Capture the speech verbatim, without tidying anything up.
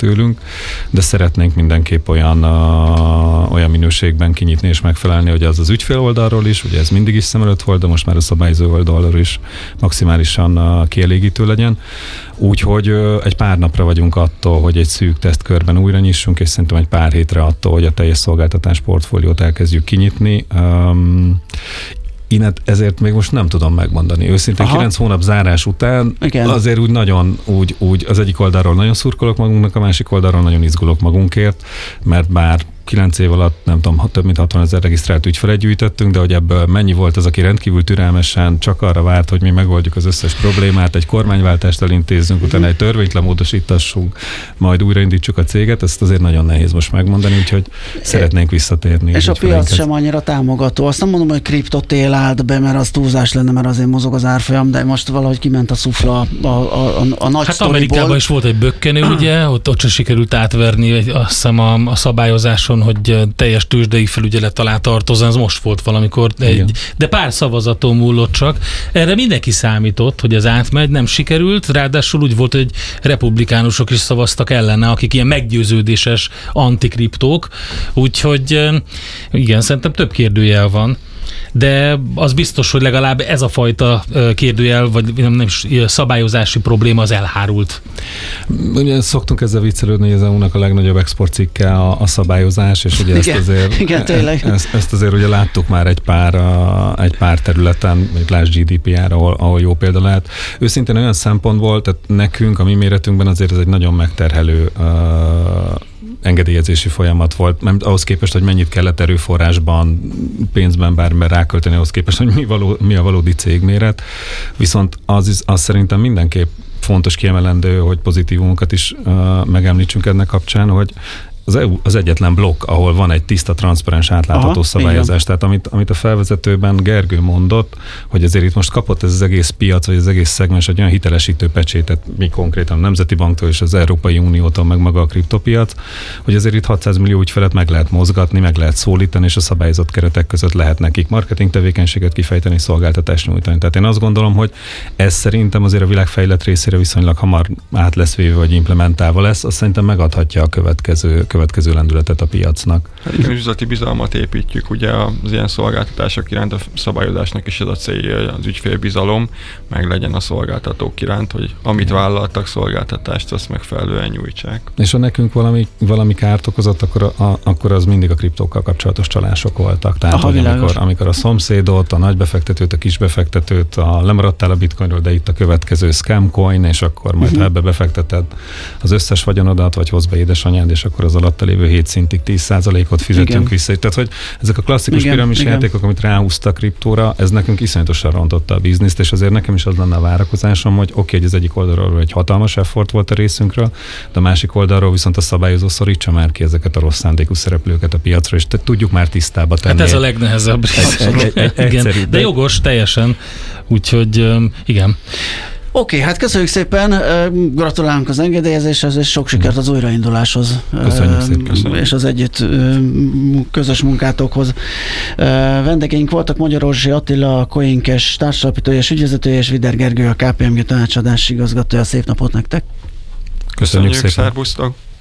tőlünk, de szeretnénk mindenképp olyan, uh, olyan minőségben kinyitni és megfelelni, hogy az az ügyfél oldalról is, ugye ez mindig is szem előtt volt, de most már a szabályozó oldalról is maximálisan uh, kielégítő legyen. Úgyhogy uh, egy pár napra vagyunk attól, hogy egy szűk tesztkörben újra nyissunk, és szerintem egy pár hétre attól, hogy a teljes szolgáltatás portfóliót elkezdjük kinyitni. Um, Én ezért még most nem tudom megmondani. Őszintén Aha. kilenc hónap zárás után Igen. azért úgy nagyon, úgy, úgy az egyik oldalról nagyon szurkolok magunknak, a másik oldalról nagyon izgulok magunkért, mert bár kilenc év alatt, nem tudom, több mint hatvan ezer regisztrált ügyfelet gyűjtöttünk, de hogy ebből mennyi volt az, aki rendkívül türelmesen csak arra várt, hogy mi megoldjuk az összes problémát, egy kormányváltást elintézzünk, mm-hmm. utána egy törvényt lemódosítassunk, majd újraindítsuk a céget, ezt azért nagyon nehéz most megmondani, úgyhogy szeretnénk visszatérni. És a piac sem annyira támogató. Azt nem mondom, hogy kriptotél állt be, mert az túlzás lenne, mert azért mozog az árfolyam, de most valahogy kiment a szufla a, a, a, a nagy Hát sztoriból. Amerikában is volt egy bökkenő, ugye, ott, ott sem sikerült átverni, azt hiszem a, a szabályozáson, hogy teljes tőzsdei felügyelet alá tartozzon, ez most volt valamikor, egy, de pár szavazaton múlott csak. Erre mindenki számított, hogy ez átmegy, nem sikerült, ráadásul úgy volt, hogy republikánusok is szavaztak ellene, akik ilyen meggyőződéses antikriptók, úgyhogy igen, szerintem több kérdőjel van. De az biztos, hogy legalább ez a fajta kérdőjel, vagy nem, nem szabályozási probléma az elhárult. Ugye szoktunk ezzel viccelődni, hogy az é u-nak a legnagyobb exportcikke a, a szabályozás, és ugye igen, ezt azért, igen, tényleg. Ezt, ezt azért ugye láttuk már egy pár, egy pár területen, vagy lásd gé dé pé er, ahol, ahol jó példa lehet. Őszintén olyan szempontból, tehát nekünk, a mi méretünkben azért ez egy nagyon megterhelő uh, engedélyezési folyamat volt, mert ahhoz képest, hogy mennyit kellett erőforrásban, pénzben bármiben rákölteni, ahhoz képest, hogy mi, való, mi a valódi cégméret. Viszont az, az szerintem mindenképp fontos kiemelendő, hogy pozitívumokat is uh, megemlítsünk ennek kapcsán, hogy az é u az egyetlen blokk, ahol van egy tiszta, transzparens, átlátható Aha, szabályozás. Igen. Tehát amit, amit a felvezetőben Gergő mondott, hogy azért itt most kapott ez az egész piac, vagy az egész szegmens egy olyan hitelesítő pecsétet, mi konkrétan a Nemzeti Banktól és az Európai Uniótól, meg maga a kriptopiac, hogy azért itt hatszáz millió ügyfelet meg lehet mozgatni, meg lehet szólítani, és a szabályozott keretek között lehet nekik marketing tevékenységet kifejteni, szolgáltatást nyújtani. Tehát én azt gondolom, hogy ez szerintem azért a világ fejlett részére viszonylag hamar át lesz véve, vagy implementálva lesz, azt szerintem megadhatja a következő következő lendületet a piacnak. Hát igen, üzleti bizalmat építjük, ugye az ilyen szolgáltatások iránt a szabályozásnak is ez a célja, az ügyfélbizalom, meg legyen a szolgáltatók iránt, hogy amit vállaltak szolgáltatást, azt megfelelően nyújtsák. És ha nekünk valami, valami kárt okozott, akkor, a, akkor az mindig a kriptókkal kapcsolatos csalások voltak. Tehát, Aha, hogy amikor, amikor a szomszédot, a nagybefektetőt, a kisbefektetőt, a lemaradtál a bitcoinról, de itt a következő scam coin, és akkor majd uh-huh. ha ebbe befekteted az összes vagyonodat, vagy hozz be édesanyád, és akkor az alatta lévő hét szintig tíz százalékot fizetünk igen. vissza. Tehát, hogy ezek a klasszikus igen, piramis igen. játékok, amit ráhúztak kriptóra, ez nekünk iszonyatosan rontotta a bizniszt, és azért nekem is az lenne a várakozásom, hogy oké, okay, hogy az egyik oldalról egy hatalmas effort volt a részünkről, de a másik oldalról viszont a szabályozó szorítsa már ki ezeket a rossz szándékú szereplőket a piacra, és te tudjuk már tisztába tenni. Hát ez a legnehezebb rész. Egy, egy, egy, egy, igen. De jogos, teljesen. Úgyhogy igen. Oké, okay, hát köszönjük szépen, gratulálunk az engedélyezéshez, és sok sikert az újrainduláshoz. Köszönjük szépen. Köszönjük. És az együtt közös munkátokhoz. Vendégeink voltak Magyar Orzsi Attila, a Coincash társalapítója és ügyvezetője, és Vider Gergő, a ká pé em gé tanácsadási igazgatója. Szép napot nektek! Köszönjük, Köszönjük szépen! Szervusztok!